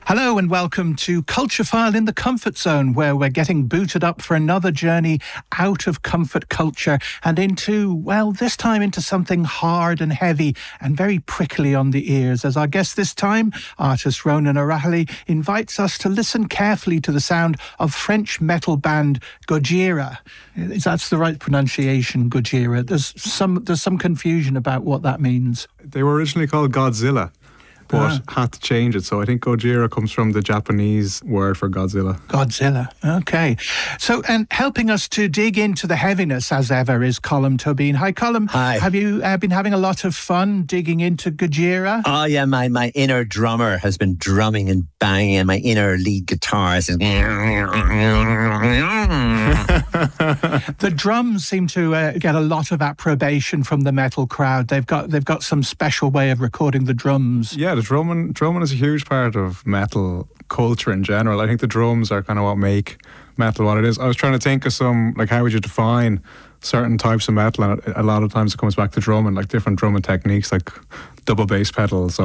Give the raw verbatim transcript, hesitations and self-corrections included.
Hello and welcome to Culture File in the Comfort Zone, where we're getting booted up for another journey out of comfort culture and into, well, this time into something hard and heavy and very prickly on the ears. As our guest this time, artist Ronan O'Rahilly, invites us to listen carefully to the sound of French metal band Gojira. Is that's the right pronunciation, Gojira? There's some there's some confusion about what that means. They were originally called Godzilla, but ah. had to change it. So I think Gojira comes from the Japanese word for Godzilla. Godzilla, okay. So, and helping us to dig into the heaviness, as ever, is Colm Tóibín. Hi, Colm. Hi. Have you uh, been having a lot of fun digging into Gojira? Oh, yeah, my, my inner drummer has been drumming and banging, and my inner lead guitarist is... The drums seem to uh, get a lot of approbation from the metal crowd. They've got they've got some special way of recording the drums. Yeah, the drumming, drumming is a huge part of metal culture in general. I think the drums are kind of what make metal what it is. I was trying to think of some, like, how would you define certain types of metal, and a lot of times it comes back to drumming, like different drumming techniques, like double bass pedals